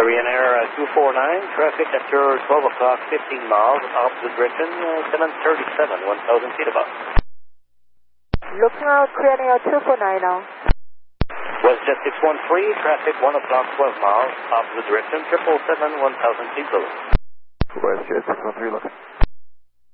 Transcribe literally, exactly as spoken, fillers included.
Ryanair uh, two four nine, traffic at your twelve o'clock, fifteen miles, opposite direction, uh, seven thirty-seven, one thousand feet above. Looking out, Ryanair two four nine now. WestJet six one three, traffic one o'clock, twelve miles, opposite direction, triple seven, one thousand feet below. WestJet six one three, looking.